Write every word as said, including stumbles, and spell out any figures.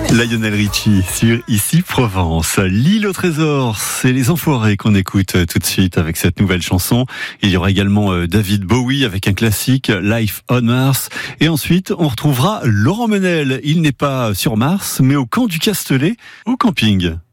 Lionel Richie sur Ici Provence. L'île au trésor, c'est les Enfoirés qu'on écoute tout de suite avec cette nouvelle chanson. Il y aura également David Bowie avec un classique, Life on Mars. Et ensuite, on retrouvera Laurent Menel. Il n'est pas sur Mars, mais au camp du Castellet, au camping.